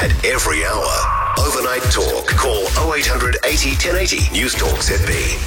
At every hour. Overnight Talk. Call 0800 80 1080. News Talk ZB.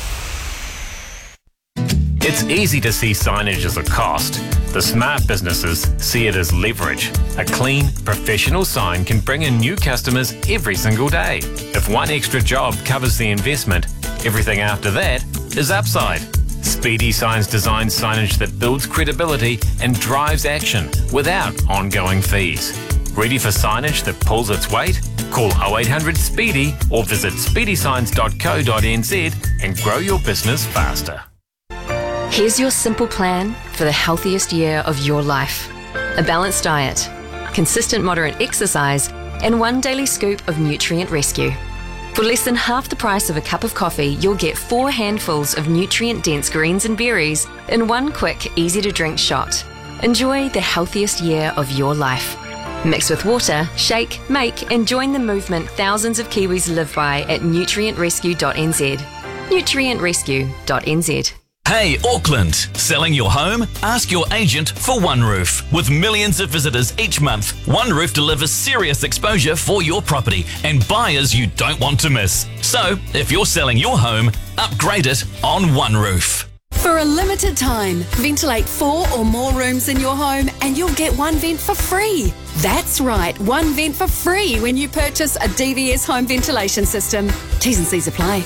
It's easy to see signage as a cost. The smart businesses see it as leverage. A clean, professional sign can bring in new customers every single day. If one extra job covers the investment, everything after that is upside. Speedy Signs designs signage that builds credibility and drives action without ongoing fees. Ready for signage that pulls its weight? Call 0800 SPEEDY or visit speedysigns.co.nz and grow your business faster. Here's your simple plan for the healthiest year of your life. A balanced diet, consistent moderate exercise, and one daily scoop of Nutrient Rescue. For less than half the price of a cup of coffee, you'll get 4 handfuls of nutrient-dense greens and berries in one quick, easy-to-drink shot. Enjoy the healthiest year of your life. Mix with water, shake, make, and join the movement thousands of Kiwis live by at nutrientrescue.nz. nutrientrescue.nz. Hey Auckland, selling your home? Ask your agent for OneRoof. With millions of visitors each month, OneRoof delivers serious exposure for your property and buyers you don't want to miss. So, if you're selling your home, upgrade it on OneRoof. For a limited time, ventilate 4 or more rooms in your home and you'll get one vent for free. That's right, one vent for free when you purchase a DVS home ventilation system. T's and C's apply.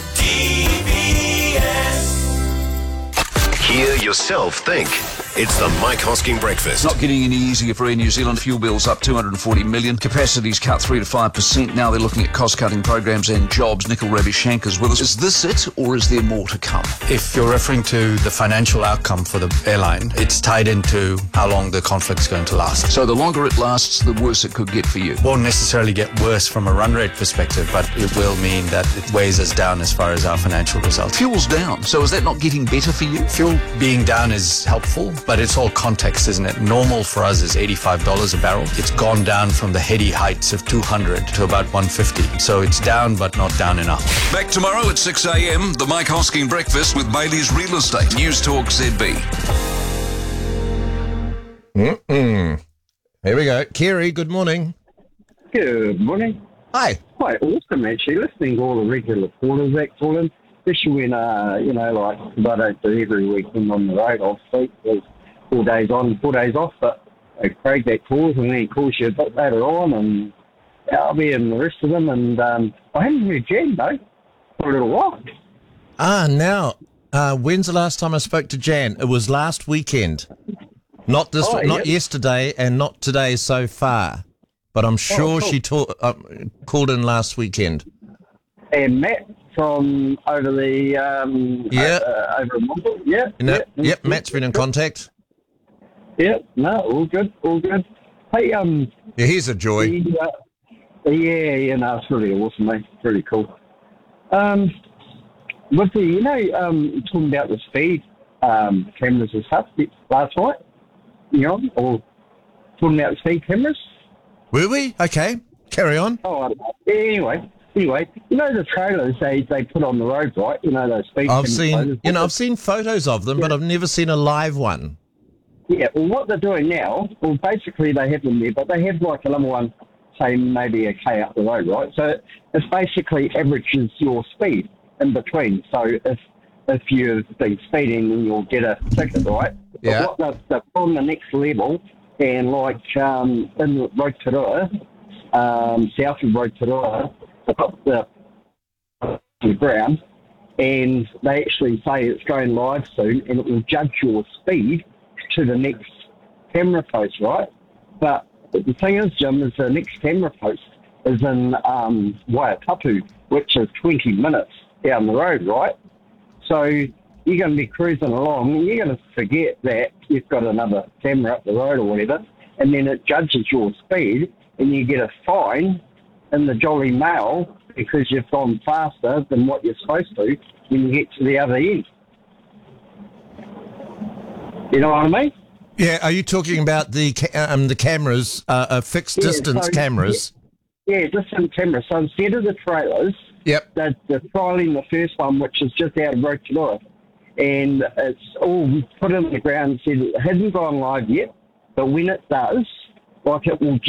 DVS. Hear yourself think. It's the Mike Hosking Breakfast. Not getting any easier for Air New Zealand. Fuel bills up 240 million. Capacities cut 3 to 5%. Now they're looking at cost-cutting programs and jobs. Nikhil Ravishankar's with us. Is this it, or is there more to come? If you're referring to the financial outcome for the airline, it's tied into how long the conflict's going to last. So the longer it lasts, the worse it could get for you. Won't necessarily get worse from a run rate perspective, but it will mean that it weighs us down as far as our financial results. Fuel's down. So is that not getting better for you? Fuel being down is helpful, but it's all context, isn't it? Normal for us is $85 a barrel. It's gone down from the heady heights of 200 to about 150. So it's down, but not down enough. Back tomorrow at 6 a.m, the Mike Hosking Breakfast with Bailey's Real Estate. News Talk ZB. Here we go. Kerry, good morning. Good morning. Hi. Quite awesome, actually, listening to all the regular callers that call in, especially when, like, I don't do every weekend on the road, obviously. There's 4 days on, 4 days off, but Craig that calls, and then he calls you a bit later on, and I'll be in the rest of them, and I haven't heard Jan, though, for a little while. Now, when's the last time I spoke to Jan? It was last weekend. Not yesterday, and not today so far. But I'm sure she called in last weekend. And Matt from over the over in Mumble. Yep, Matt's been in contact. Yep, no, all good. Hey, he's a joy. No, it's really awesome, mate. Really cool. With the, talking about the speed cameras and stuff last night, or talking about speed cameras. Were we? Okay, carry on. Oh, I don't know. Anyway, the trailers they put on the road, right? Those speed cameras. I've seen photos of them, but I've never seen a live one. Yeah, well, what they're doing now, basically they have them there, but they have like another one, say maybe a K up the road, right? So it basically averages your speed in between. So if you've been speeding, then you'll get a ticket, right? Yeah. But what they're on the next level, and like in Rotorua, south of Rotorua, they've got the ground, and they actually say it's going live soon, and it will judge your speed to the next camera post, right? But the thing is, Jim, is the next camera post is in Waitapu, which is 20 minutes down the road, right? So you're going to be cruising along, and you're going to forget that you've got another camera up the road or whatever, and then it judges your speed, and you get a fine in the Jolly Mail because you've gone faster than what you're supposed to when you get to the other end. You know what I mean? Yeah, are you talking about the cameras, fixed distance cameras? Yeah, distant cameras. So instead of the trailers, yep, they're trialling the first one, which is just out of Rotorua. And it's all put in the ground and said it hasn't gone live yet, but when it does, like it will